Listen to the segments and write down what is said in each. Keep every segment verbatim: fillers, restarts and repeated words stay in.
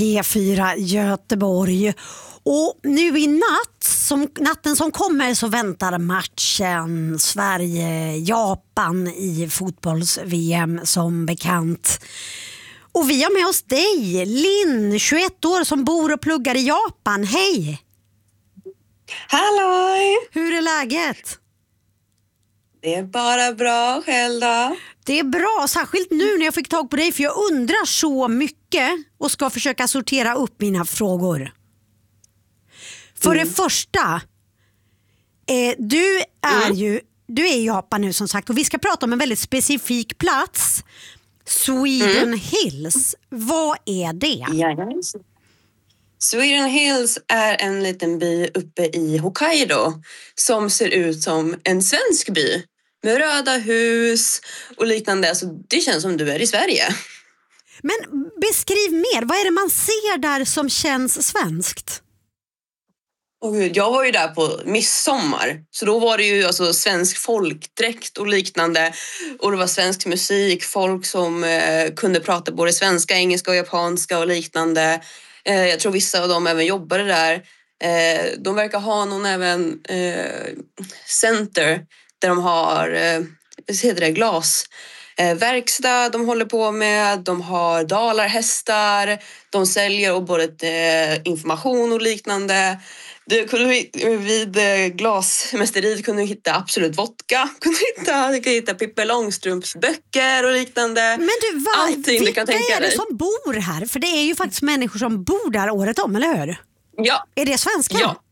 P fyra Göteborg. Och nu i natt, som, natten som kommer, så väntar matchen Sverige-Japan i fotbolls-V M som bekant. Och vi har med oss dig, Linn, tjugoett år, som bor och pluggar i Japan. Hej! Halloj! Hur är läget? Det är bara bra, själv då? Det är bra, särskilt nu när jag fick tag på dig, för jag undrar så mycket och ska försöka sortera upp mina frågor. För mm. det första, eh, du är mm. ju du är i Japan nu som sagt, och vi ska prata om en väldigt specifik plats, Sweden mm. Hills. Vad är det? Ja, Sweden Hills är en liten by uppe i Hokkaido som ser ut som en svensk by med röda hus och liknande. Alltså, det känns som du är i Sverige. Men beskriv mer, vad är det man ser där som känns svenskt? Oh Gud, jag var ju där på midsommar, så då var det ju alltså svensk folkdräkt och liknande, och det var svensk musik, folk som eh, kunde prata både svenska, engelska och japanska och liknande. Eh, jag tror vissa av dem även jobbade där. Eh, de verkar ha någon även eh, center där de har eh, vad heter det, glas. Eh, verkstad de håller på med, de har dalarhästar, de säljer och både eh, information och liknande. Du kunde, vid glasmästeriet kunde du hitta Absolut Vodka, kunde hitta, du kunde hitta Pippi Långstrumps böcker och liknande. Men du, va, allting du kan tänka dig. Vilka är det som bor här? För det är ju faktiskt människor som bor där året om, eller hur? Ja. Är det svenskar? Ja.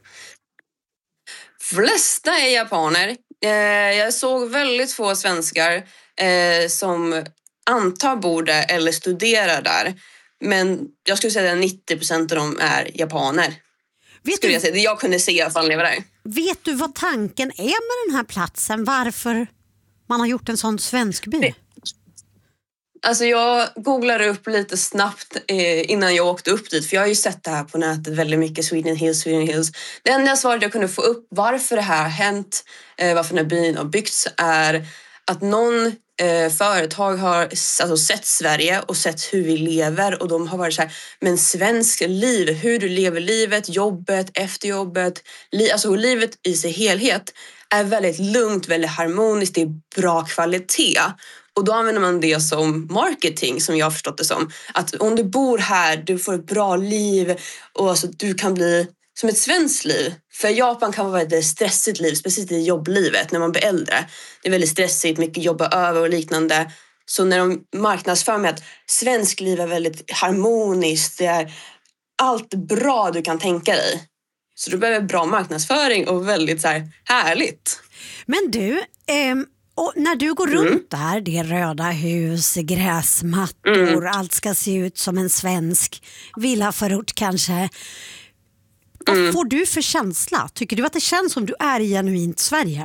Flesta är japaner. Jag såg väldigt få svenskar som antar bor där eller studerar där. Men jag skulle säga att nittio procent av dem är japaner. Vet du, jag, säga. jag kunde se att han lever där. Vet du vad tanken är med den här platsen? Varför man har gjort en sån svensk by? Alltså jag googlade upp lite snabbt eh, innan jag åkte upp dit. För jag har ju sett det här på nätet väldigt mycket. Sweden Hills, Sweden Hills. Det enda svaret jag kunde få upp varför det här har hänt, eh, varför den här byn har byggts, är att någon eh, företag har alltså, sett Sverige och sett hur vi lever. Och de har varit så här, men svensk liv, hur du lever livet, jobbet, efter jobbet. Li- alltså livet i sig helhet är väldigt lugnt, väldigt harmoniskt, det är bra kvalitet. Och då använder man det som marketing, som jag har förstått det som. Att om du bor här, du får ett bra liv och alltså, du kan bli som ett svenskt liv. För Japan kan vara ett stressigt liv, speciellt i jobblivet när man blir äldre. Det är väldigt stressigt, mycket jobba över och liknande. Så när de marknadsför med att svensk liv är väldigt harmoniskt, det är allt bra du kan tänka dig. Så du behöver bra marknadsföring och väldigt så här härligt. Men du... Ehm... Och när du går mm. runt där, det är röda hus, gräsmattor, mm. allt ska se ut som en svensk villaförort kanske. Mm. Vad får du för känsla? Tycker du att det känns som du är i genuint Sverige?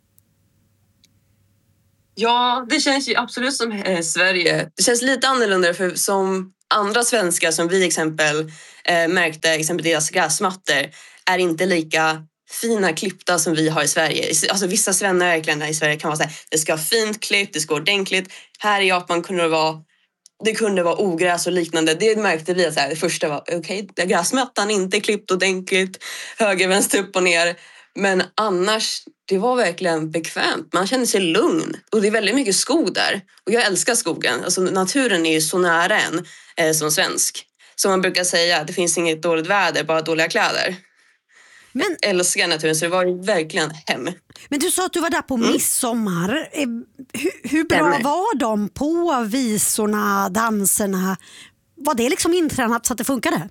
Ja, det känns ju absolut som eh, Sverige. Det känns lite annorlunda, för som andra svenskar som vi exempel eh, märkte, exempel deras gräsmattor, är inte lika fina klippta som vi har i Sverige. Alltså vissa svennar verkligen i Sverige kan vara så här, det ska vara fint klippt, det ska vara ordentligt. Här i Japan kunde det vara, det kunde vara ogräs och liknande. Det märkte vi att så här, det första var okej, okay, gräsmattan inte klippt ordentligt, höger, vänster, upp och ner. Men annars, det var verkligen bekvämt. Man känner sig lugn. Och det är väldigt mycket skog där. Och jag älskar skogen. Alltså naturen är ju så nära en eh, som svensk. Som man brukar säga, det finns inget dåligt väder, bara dåliga kläder. Men, jag älskar naturen, så det var ju verkligen hem. Men du sa att du var där på mm. midsommar. Hur, hur bra Stämmer. var de på visorna, danserna? Var det liksom intränat så att det funkade?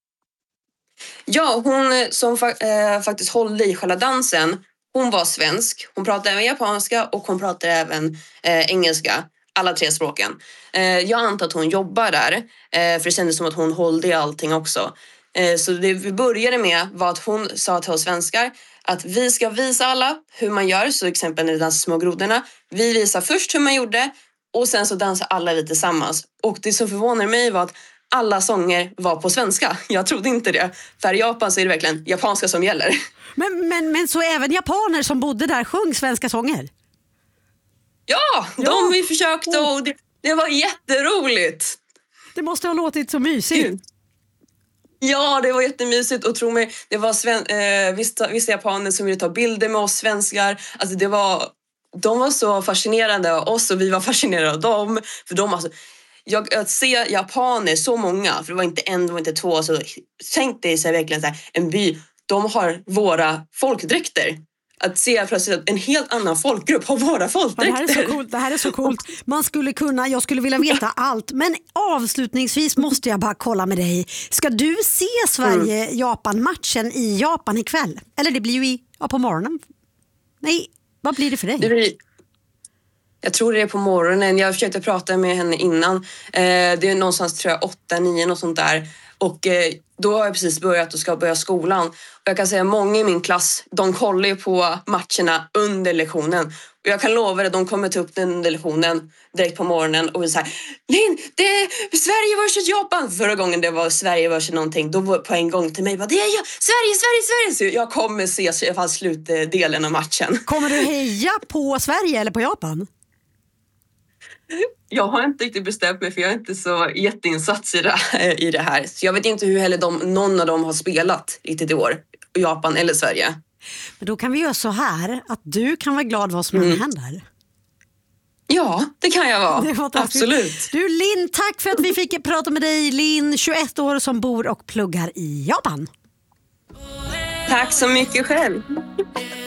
Ja, hon som fa- äh, faktiskt hållde i själva dansen, hon var svensk. Hon pratade även japanska och hon pratade även äh, engelska. Alla tre språken. Äh, jag antar att hon jobbar där. Äh, för det kändes som att hon hållde i allting också. Så det vi började med var att hon sa till oss svenskar att vi ska visa alla hur man gör. Så exempel när vi dansar Små grodorna. Vi visar först hur man gjorde och sen så dansar alla vi tillsammans. Och det som förvånade mig var att alla sånger var på svenska. Jag trodde inte det. För i Japan så är det verkligen japanska som gäller. Men, men, men så även japaner som bodde där sjöng svenska sånger? Ja, de ja. vi försökte och det, det var jätteroligt. Det måste ha låtit så mysigt. Ja, det var jättemysigt och tro mig, det var sven- eh, vissa, vissa japaner som ville ta bilder med oss svenskar. Alltså det var, de var så fascinerande av oss och vi var fascinerade av dem. För de alltså, jag, att se japaner, så många, för det var inte en, det var inte två, så tänk dig så här, verkligen så här, en by, de har våra folkdräkter. Att se plötsligt att en helt annan folkgrupp har våra folkdräkter. Det här är så coolt, det här är så coolt. Man skulle kunna, jag skulle vilja veta allt. Men avslutningsvis måste jag bara kolla med dig. Ska du se Sverige-Japan-matchen i Japan ikväll? Eller det blir ju i, ja, på morgonen. Nej, vad blir det för dig? Det blir, jag tror det är på morgonen. Jag försökte prata med henne innan. Eh, det är någonstans tror jag åtta, nio och sånt där. Och eh, då har jag precis börjat och ska börja skolan. Och jag kan säga många i min klass, de kollar ju på matcherna under lektionen. Och jag kan lova dig, de kommer ta upp den under lektionen direkt på morgonen och säga Linn, det är Sverige versus Japan. Förra gången det var Sverige versus någonting, då var på en gång till mig, bara, det är jag, Sverige, Sverige, Sverige. Så jag kommer se i alla fall slutdelen av matchen. Kommer du heja på Sverige eller på Japan? Jag har inte riktigt bestämt mig för jag är inte så jätteinsats i det här. I det här. Så jag vet inte hur heller de, någon av dem har spelat riktigt i år. Japan eller Sverige. Men då kan vi göra så här att du kan vara glad vad som än Mm. händer. Ja, det kan jag vara. Det var absolut. Du Linn, tack för att vi fick prata med dig. Linn, tjugoett år som bor och pluggar i Japan. Tack så mycket själv.